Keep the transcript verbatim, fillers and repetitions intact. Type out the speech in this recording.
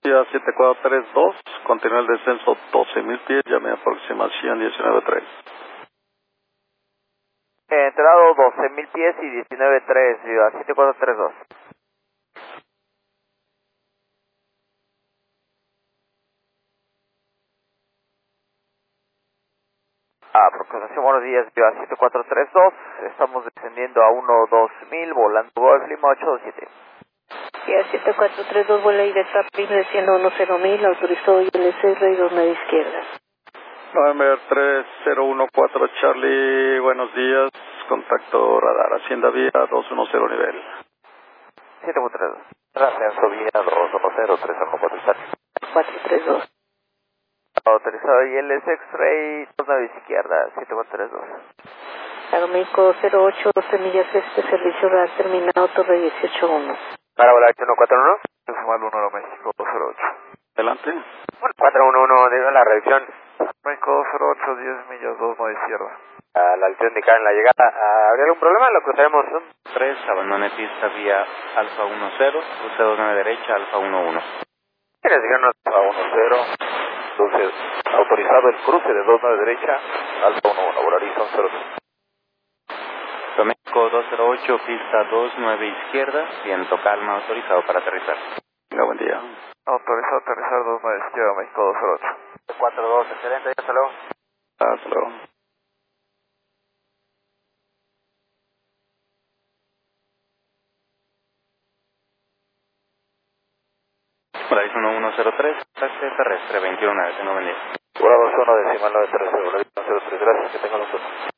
Vía siete cuatro tres dos, continúa el descenso doce mil pies, llame a aproximación diecinueve tres. Entrado doce mil pies y diecinueve tres, ciudad siete cuatro tres dos. Aproximación, buenos días, ciudad siete cuatro tres dos, estamos descendiendo a uno dos mil, volando Golf Lima ocho dos siete. Vía siete cuatro tres dos, vuela directo a Prim, desciendo uno cero mil, autorizó I L C, rey dos media izquierda. November tres cero uno cuatro Charlie, buenos días, contacto radar, Hacienda Vía dos uno cero nivel. siete cuatro tres dos. Ascenso Vía dos uno cero, tres uno cuatro Charlie. cuatro tres dos. Autorizado I L C X-Ray dos nueve izquierda, siete cuatro tres dos. Aeroméxico cero ocho, doce millas este, servicio radar terminado, Torre dieciocho uno. Para volar uno cuatro uno, decimal uno Aeroméxico cero ocho. Adelante. cuatro uno uno, digo la revisión. México cero ocho, diez millas, dos nueve izquierda. A la altitud indicada en la llegada, ¿habría algún problema? Lo cruzaremos. tres, abandone pista vía Alfa uno cero, cruce dos nueve derecha, Alfa uno uno. Tienes que irnos a uno cero, entonces autorizado el cruce de dos nueve derecha, Alfa uno uno, volar Horizon cero dos. México dos cero ocho, pista dos nueve izquierda, viento calma, autorizado para aterrizar. Venga, buen día. Autorizado aterrizar dos nueve izquierda, México dos cero ocho. cuatro dos, excelente, hasta luego. Hasta luego. Horizon uno cero tres, taxi terrestre veintiuno nueve, tengo buen día. Bravo uno decimal nueve tres cero, Horizon cero tres, gracias, que tengan un turno.